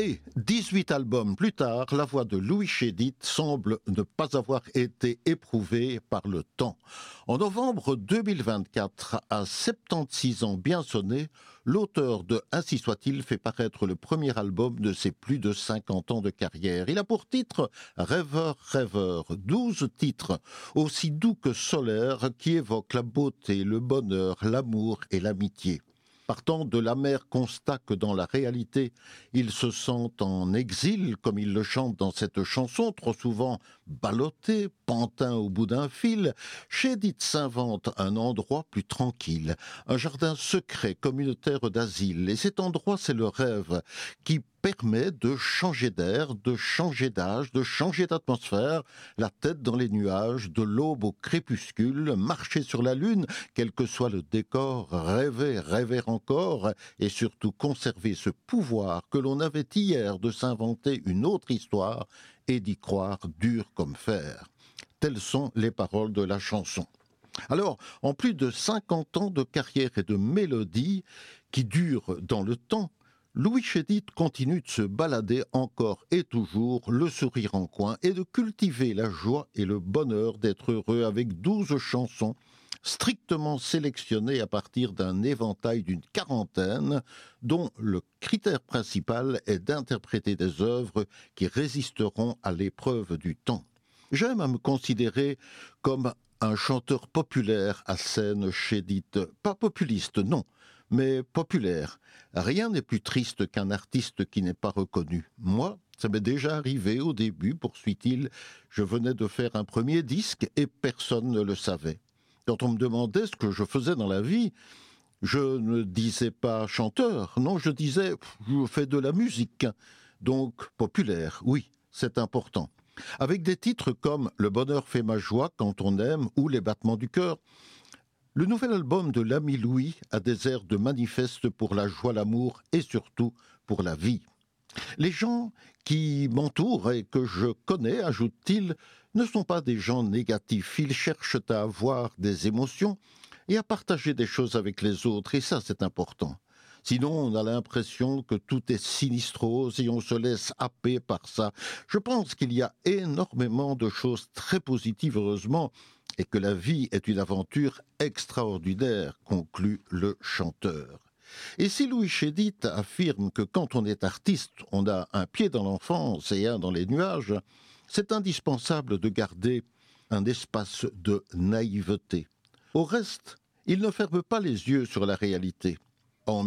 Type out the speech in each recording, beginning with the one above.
Et 18 albums plus tard, la voix de Louis Chédid semble ne pas avoir été éprouvée par le temps. En novembre 2024, à 76 ans bien sonnés, l'auteur de Ainsi soit-il fait paraître le premier album de ses plus de 50 ans de carrière. Il a pour titre Rêveur, rêveur, 12 titres, aussi doux que solaires, qui évoquent la beauté, le bonheur, l'amour et l'amitié. Partant de l'amer constat que dans la réalité, il se sent en exil, comme il le chante dans cette chanson, trop souvent ballotté, pantin au bout d'un fil, Chédid s'invente un endroit plus tranquille, un jardin secret, communautaire d'asile. Et cet endroit, c'est le rêve, qui permet de changer d'air, de changer d'âge, de changer d'atmosphère, la tête dans les nuages, de l'aube au crépuscule, marcher sur la lune, quel que soit le décor, rêver, rêver encore, et surtout conserver ce pouvoir que l'on avait hier de s'inventer une autre histoire et d'y croire dur comme fer. Telles sont les paroles de la chanson. Alors, en plus de 50 ans de carrière et de mélodie qui durent dans le temps, Louis Chédid continue de se balader encore et toujours, le sourire en coin, et de cultiver la joie et le bonheur d'être heureux avec 12 chansons strictement sélectionnées à partir d'un éventail d'une quarantaine, dont le critère principal est d'interpréter des œuvres qui résisteront à l'épreuve du temps. J'aime à me considérer comme un chanteur populaire à scène Chédid, pas populiste, non, mais populaire. Rien n'est plus triste qu'un artiste qui n'est pas reconnu. Moi, ça m'est déjà arrivé au début, poursuit-il. Je venais de faire un premier disque et personne ne le savait. Quand on me demandait ce que je faisais dans la vie, je ne disais pas chanteur, non, je disais je fais de la musique. Donc populaire, oui, c'est important. Avec des titres comme Le bonheur fait ma joie quand on aime ou Les battements du cœur. Le nouvel album de l'ami Louis a des airs de manifeste pour la joie, l'amour et surtout pour la vie. Les gens qui m'entourent et que je connais, ajoute-t-il, ne sont pas des gens négatifs. Ils cherchent à avoir des émotions et à partager des choses avec les autres, et ça c'est important. Sinon, on a l'impression que tout est sinistrose et on se laisse happer par ça. Je pense qu'il y a énormément de choses très positives, heureusement, et que la vie est une aventure extraordinaire, conclut le chanteur. Et si Louis Chédid affirme que quand on est artiste, on a un pied dans l'enfance et un dans les nuages, c'est indispensable de garder un espace de naïveté. Au reste, il ne ferme pas les yeux sur la réalité. En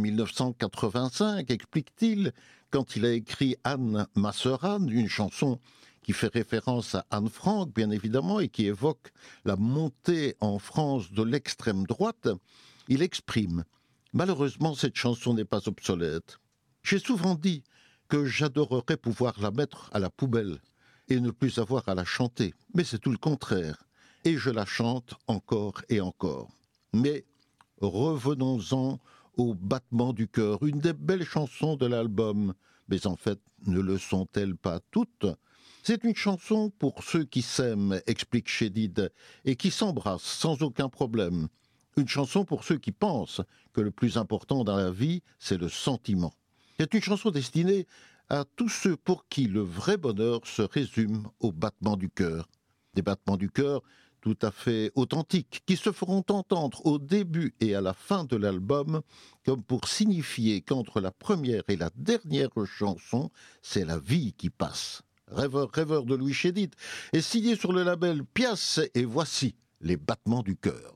1985, explique-t-il, quand il a écrit Anne, ma sœur Anne, une chanson qui fait référence à Anne Frank, bien évidemment, et qui évoque la montée en France de l'extrême droite, il exprime « Malheureusement, cette chanson n'est pas obsolète. J'ai souvent dit que j'adorerais pouvoir la mettre à la poubelle et ne plus avoir à la chanter, mais c'est tout le contraire, et je la chante encore et encore. Mais revenons-en au battement du cœur, une des belles chansons de l'album, mais en fait, ne le sont-elles pas toutes ? C'est une chanson pour ceux qui s'aiment, explique Chédid, et qui s'embrassent sans aucun problème. Une chanson pour ceux qui pensent que le plus important dans la vie, c'est le sentiment. C'est une chanson destinée à tous ceux pour qui le vrai bonheur se résume au battement du cœur. Des battements du cœur tout à fait authentiques, qui se feront entendre au début et à la fin de l'album, comme pour signifier qu'entre la première et la dernière chanson, c'est la vie qui passe. Rêveur, rêveur de Louis Chédid est signé sur le label Pias, et voici les battements du cœur.